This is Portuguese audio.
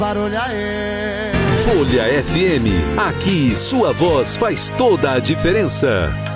barulho aí. Folha FM, aqui sua voz faz toda a diferença.